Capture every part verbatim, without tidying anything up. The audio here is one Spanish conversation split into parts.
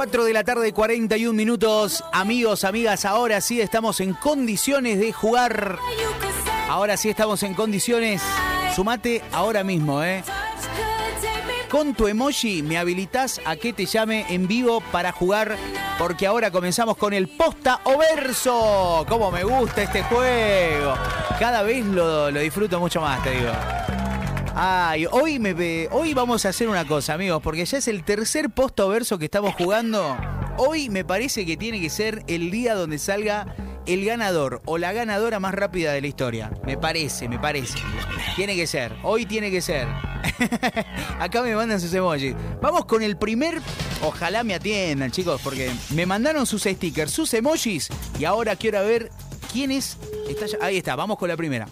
cuatro de la tarde, cuarenta y un minutos. Amigos, amigas, ahora sí estamos en condiciones de jugar. Ahora sí estamos en condiciones. Sumate ahora mismo, ¿eh? Con tu emoji me habilitas a que te llame en vivo para jugar, porque ahora comenzamos con el posta o verso. ¡Cómo me gusta este juego! Cada vez lo, lo disfruto mucho más, te digo. Ay, hoy, me, hoy vamos a hacer una cosa, amigos, porque ya es el tercer posta o verso que estamos jugando. Hoy me parece que tiene que ser el día donde salga el ganador o la ganadora más rápida de la historia. Me parece, me parece. Tiene que ser, hoy tiene que ser. Acá me mandan sus emojis. Vamos con el primer. Ojalá me atiendan, chicos, porque me mandaron sus stickers, sus emojis. Y ahora quiero ver quién es. Está ya... Ahí está, vamos con la primera.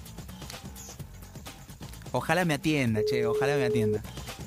Ojalá me atienda, che, ojalá me atienda.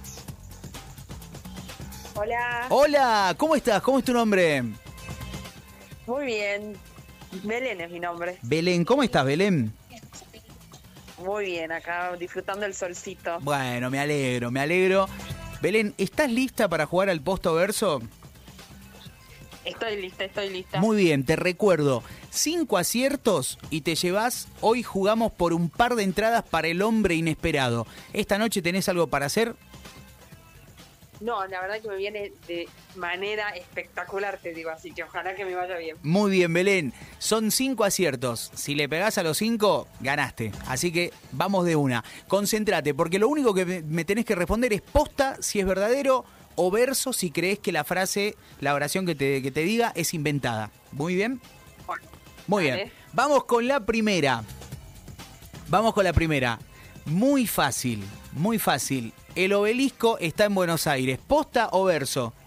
Hola. Hola, ¿cómo estás? ¿Cómo es tu nombre? Muy bien. Belén es mi nombre. Belén, ¿cómo estás, Belén? Muy bien, acá disfrutando el solcito. Bueno, me alegro, me alegro. Belén, ¿estás lista para jugar al posta o verso? Estoy lista, estoy lista. Muy bien, te recuerdo, cinco aciertos y te llevas, hoy jugamos por un par de entradas para El Hombre Inesperado. ¿Esta noche tenés algo para hacer? No, la verdad que me viene de manera espectacular, te digo, así que ojalá que me vaya bien. Muy bien, Belén, son cinco aciertos. Si le pegás a los cinco, ganaste. Así que vamos de una. Concéntrate, porque lo único que me tenés que responder es posta si es verdadero o verso si crees que la frase, la oración que te, que te diga es inventada. ¿Muy bien? Bueno, Muy vale. bien. Vamos con la primera. Vamos con la primera. Muy fácil, muy fácil. El obelisco está en Buenos Aires. ¿Posta o verso?